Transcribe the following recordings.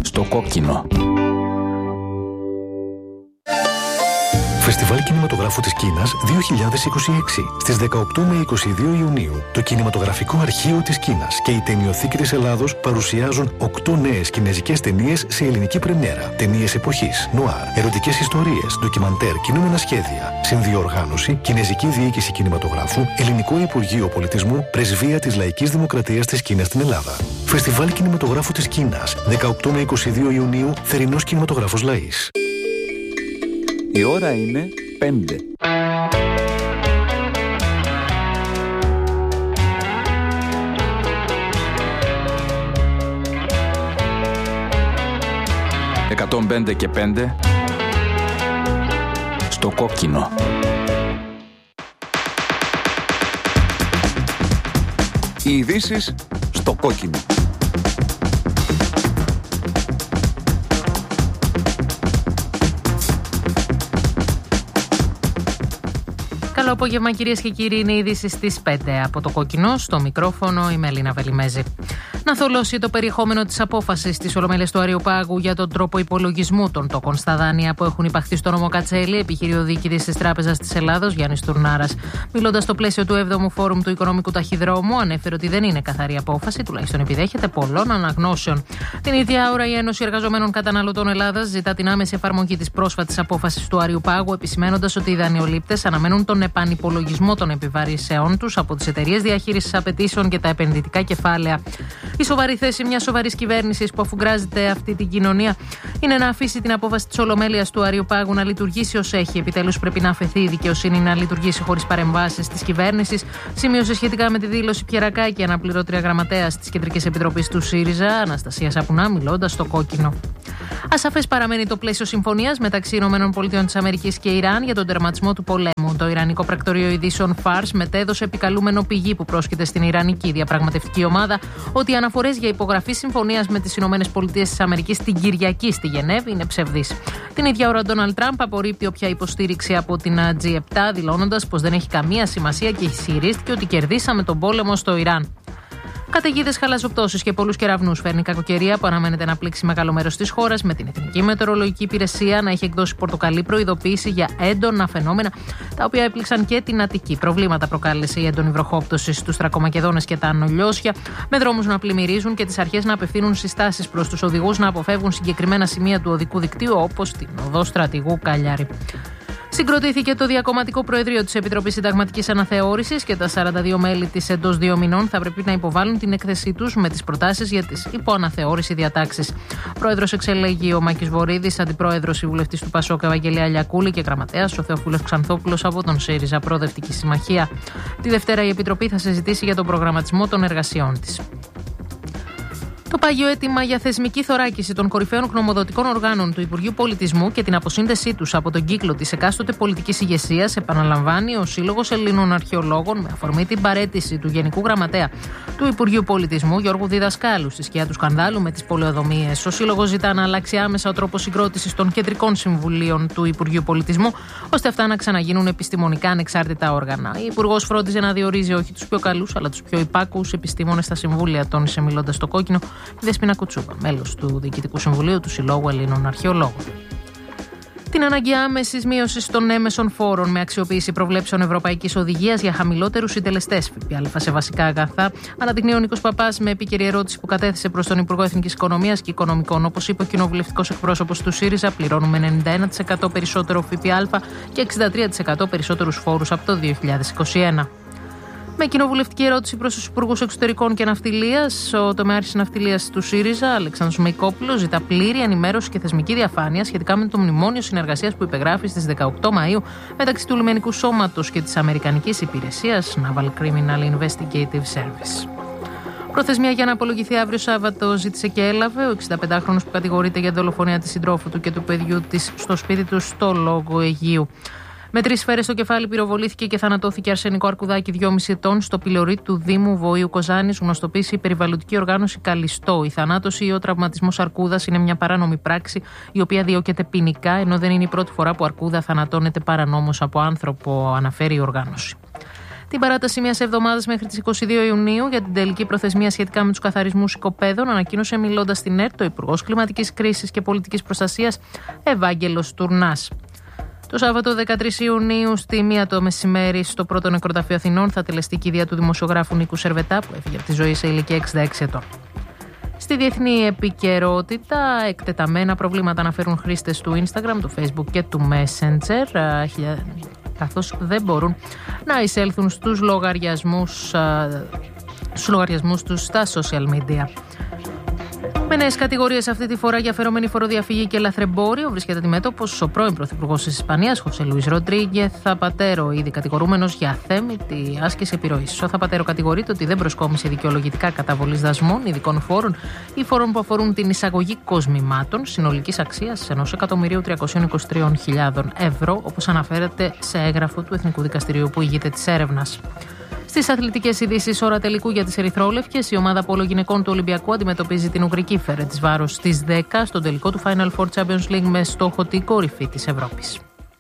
Στο κόκκινο. Φεστιβάλ Κινηματογράφου της Κίνας 2026. Στις 18 με 22 Ιουνίου, το Κινηματογραφικό Αρχείο της Κίνας και η Ταινιοθήκη της Ελλάδος παρουσιάζουν 8 νέες κινεζικές ταινίες σε ελληνική πρεμιέρα. Ταινίες εποχής, νουάρ, ερωτικές ιστορίες, ντοκιμαντέρ, κινούμενα σχέδια. Συνδιοργάνωση, Κινεζική Διοίκηση Κινηματογράφου, Ελληνικό Υπουργείο Πολιτισμού, Πρεσβεία της Λαϊκής Δημοκρατίας της Κίνας στην Ελλάδα. Φεστιβάλ Κινηματογράφου της Κίνας 18 με 22 Ιουνίου, Θερινός Κινηματογράφος Λαΐς. Η ώρα είναι 5. «105 και 5» στο κόκκινο. Οι ειδήσεις στο κόκκινο. Καλό απόγευμα, κυρίες και κύριοι. Είναι οι ειδήσεις στις 5 από το κόκκινο. Στο μικρόφωνο η Μελίνα Βελιμέζη. Να θολώσει το περιεχόμενο της απόφασης της Ολομέλειας του Αριοπάγου για τον τρόπο υπολογισμού των τόκων στα δάνεια που έχουν υπαχθεί στο νόμο Κατσέλη, επιχείρει ο διοικητής της Τράπεζας της Ελλάδος, Γιάννης Τουρνάρας. Μιλώντας στο πλαίσιο του 7ου Φόρουμ του Οικονομικού Ταχυδρόμου, ανέφερε ότι δεν είναι καθαρή απόφαση, τουλάχιστον επιδέχεται πολλών αναγνώσεων. Την ίδια ώρα, η Ένωση Εργαζομένων Καταναλωτών Ελλάδας ζητά την άμεση εφαρμογή της πρόσφατης απόφασης του Αριοπάγου, επισημένοντας ότι οι δανειολήπτες αναμένουν τον επανυπολογισμό των επιβαρύνσεών τους από τις εταιρείες διαχείρισης απαιτήσεων και τα επενδυτικά κεφάλαια. Η σοβαρή θέση μιας σοβαρής κυβέρνησης που αφουγκράζεται αυτή την κοινωνία είναι να αφήσει την απόφαση της Ολομέλειας του Αριοπάγου να λειτουργήσει ως έχει. Επιτέλους, πρέπει να αφαιθεί η δικαιοσύνη να λειτουργήσει χωρίς παρεμβάσεις της κυβέρνησης, σημείωσε σχετικά με τη δήλωση Πιερακάκη, αναπληρώτρια γραμματέας της Κεντρικής Επιτροπής του ΣΥΡΙΖΑ, Αναστασία Σαπουνά, μιλώντας στο κόκκινο. Ασαφές παραμένει το πλαίσιο συμφωνίας μεταξύ ΗΠΑ και Ιράν για τον τερματισμό του πολέμου. Το Ιρανικό πρακτορείο ειδήσεων Fars μετέδωσε επικαλούμενο πηγή που πρόσκειται στην Ιρανική διαπραγματευτική ομάδα ότι οι αναφορές για υπογραφή συμφωνίας με τις ΗΠΑ την Κυριακή στη Γενέβη είναι ψευδείς. Την ίδια ώρα, ο Ντόναλντ Τραμπ απορρίπτει όποια υποστήριξη από την G7, δηλώνοντας πως δεν έχει καμία σημασία και ισχυρίστηκε ότι κερδίσαμε τον πόλεμο στο Ιράν. Καταιγίδες, χαλαζοπτώσεις και πολλούς κεραυνούς φέρνει η κακοκαιρία που αναμένεται να πλήξει μεγάλο μέρος της χώρας, με την Εθνική Μετεωρολογική Υπηρεσία να έχει εκδώσει πορτοκαλί προειδοποίηση για έντονα φαινόμενα, τα οποία έπληξαν και την Αττική. Προβλήματα προκάλεσε η έντονη βροχόπτωση στους Τρακομακεδόνες και τα Ανολιώσια, με δρόμους να πλημμυρίζουν και τις αρχές να απευθύνουν συστάσεις προς τους οδηγούς να αποφεύγουν συγκεκριμένα σημεία του οδικού δικτύου, όπως την οδό Στρατηγού Καλιάρη. Συγκροτήθηκε το Διακομματικό Προεδρείο της Επιτροπής Συνταγματικής Αναθεώρησης και τα 42 μέλη της εντός 2 μηνών θα πρέπει να υποβάλουν την έκθεσή τους με τις προτάσεις για τις υποαναθεώρηση διατάξεις. Πρόεδρος εξελέγει ο Μάκης Βορίδης, αντιπρόεδρος η βουλευτής του ΠΑΣΟΚ Ευαγγελία Λιακούλη και γραμματέας ο Θεόφιλος Ξανθόπουλος από τον ΣΥΡΙΖΑ Προοδευτική Συμμαχία. Τη Δευτέρα η Επιτροπή θα συζητήσει για τον προγραμματισμό των εργασιών της. Το πάγιο αίτημα για θεσμική θωράκιση των κορυφαίων γνωμοδοτικών οργάνων του Υπουργείου Πολιτισμού και την αποσύνδεσή τους από τον κύκλο της εκάστοτε πολιτικής ηγεσίας επαναλαμβάνει ο Σύλλογος Ελλήνων Αρχαιολόγων με αφορμή την παραίτηση του Γενικού Γραμματέα του Υπουργείου Πολιτισμού Γιώργου Διδασκάλου στη σκιά του σκανδάλου με τις πολεοδομίες. Ο Σύλλογος ζητά να αλλάξει άμεσα ο τρόπος συγκρότησης των κεντρικών συμβουλίων του Υπουργείου Πολιτισμού, ώστε αυτά να ξαναγίνουν επιστημονικά ανεξάρτητα όργανα. Η Υπουργός φρόντιζε να διορίζει όχι τους πιο καλούς, αλλά τους πιο υπάκουους επιστήμονες στα συμβούλια, τόνισε μιλώντας στο κόκκινο η Δεσπίνα Κουτσούπα, μέλος του Διοικητικού Συμβουλίου του Συλλόγου Ελλήνων Αρχαιολόγων. Την ανάγκη άμεσης μείωσης των έμεσων φόρων με αξιοποίηση προβλέψεων Ευρωπαϊκής Οδηγίας για χαμηλότερους συντελεστές ΦΠΑ σε βασικά αγαθά, αναδεικνύει ο Νίκος Παπάς με επίκαιρη ερώτηση που κατέθεσε προς τον Υπουργό Εθνικής Οικονομίας και Οικονομικών. Όπως είπε ο κοινοβουλευτικός εκπρόσωπος του ΣΥΡΙΖΑ, πληρώνουμε 91% περισσότερο ΦΠΑ και 63% περισσότερους φόρους από το 2021. Με κοινοβουλευτική ερώτηση προς τους Υπουργούς Εξωτερικών και Ναυτιλίας, ο τομεάρχης ναυτιλίας του ΣΥΡΙΖΑ, Αλεξάνδρος Μεϊκόπουλος, ζητά πλήρη ενημέρωση και θεσμική διαφάνεια σχετικά με το μνημόνιο συνεργασίας που υπεγράφει στις 18 Μαΐου μεταξύ του Λιμενικού Σώματος και της Αμερικανικής Υπηρεσίας Naval Criminal Investigative Service. Προθεσμία για να απολογηθεί αύριο Σάββατο ζήτησε και έλαβε ο 65χρονος που κατηγορείται για δολοφονία της συντρόφου του και του παιδιού της στο σπίτι του στο Λόγο Αιγείου. Με 3 σφαίρες στο κεφάλι πυροβολήθηκε και θανατώθηκε Αρσενικό Αρκουδάκη 2,5 ετών στο πιλωρί του Δήμου Βοήου Κοζάνης, γνωστοποίησε η περιβαλλοντική οργάνωση Καλιστό. Η θανάτωση ή ο τραυματισμός αρκούδας είναι μια παράνομη πράξη, η οποία διώκεται ποινικά, ενώ δεν είναι η πρώτη φορά που αρκούδα θανατώνεται παρανόμως από άνθρωπο, αναφέρει η οργάνωση. Την παράταση μιας εβδομάδας μέχρι τις 22 Ιουνίου για την τελική προθεσμία σχετικά με τους καθαρισμούς οικοπαίδων ανακοίνωσε μιλώντας στην ΕΡΤ ο Υπουργός Κλιματικής Κρίσης και Πολιτικής Προστασίας Ευάγγελος Τουρνάς. Το Σάββατο 13 Ιουνίου στη 1 το μεσημέρι στο πρώτο νεκροταφείο Αθηνών θα τελεστεί η κηδεία του δημοσιογράφου Νίκου Σερβετά που έφυγε από τη ζωή σε ηλικία 66 ετών. Στη διεθνή επικαιρότητα, εκτεταμένα προβλήματα αναφέρουν χρήστες του Instagram, του Facebook και του Messenger, καθώς δεν μπορούν να εισέλθουν στους λογαριασμούς τους στα social media. Με νέες κατηγορίες αυτή τη φορά για φερόμενη φοροδιαφυγή και λαθρεμπόριο βρίσκεται αντιμέτωπος ο πρώην Πρωθυπουργός της Ισπανίας, Χωσέ Λουίς Ροντρίγκεθ Θαπατέρο, ήδη κατηγορούμενος για αθέμητη άσκηση επιρροής. Ο Θαπατέρο κατηγορείται ότι δεν προσκόμισε δικαιολογητικά καταβολής δασμών, ειδικών φόρων ή φόρων που αφορούν την εισαγωγή κοσμημάτων συνολικής αξίας 1.323.000 ευρώ, όπως αναφέρεται σε έγγραφο του Εθνικού Δικαστηρίου που ηγείται της έρευνας. Στις αθλητικές ειδήσεις, ώρα τελικού για τις ερυθρόλευκες, η ομάδα πόλο γυναικών του Ολυμπιακού αντιμετωπίζει την Ουγγρική Φερεντσβάρος στις 10 στον τελικό του Final Four Champions League με στόχο την κορυφή της Ευρώπης.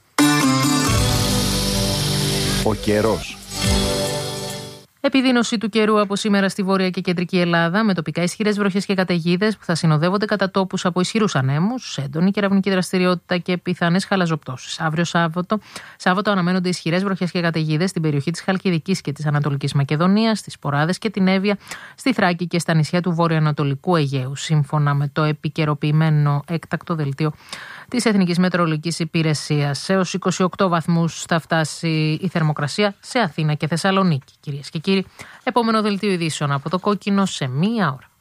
Ο καιρός. Επιδείνωση του καιρού από σήμερα στη βόρεια και κεντρική Ελλάδα, με τοπικά ισχυρές βροχές και καταιγίδες που θα συνοδεύονται κατά τόπους από ισχυρούς ανέμους, έντονη κεραυνική δραστηριότητα και πιθανές χαλαζοπτώσεις. Αύριο Σάββατο αναμένονται ισχυρές βροχές και καταιγίδες στην περιοχή της Χαλκιδικής και της Ανατολικής Μακεδονίας, στις Ποράδες και την Εύβοια, στη Θράκη και στα νησιά του βορειοανατολικού Αιγαίου, σύμφωνα με το επικαιροποιημένο έκτακτο δελτίο της Εθνικής Μετεωρολογικής Υπηρεσίας. Έως 28 βαθμούς θα φτάσει η θερμοκρασία σε Αθήνα και Θεσσαλονίκη. Κυρίες και κύριοι, επόμενο δελτίο ειδήσεων από το Κόκκινο σε 1 ώρα.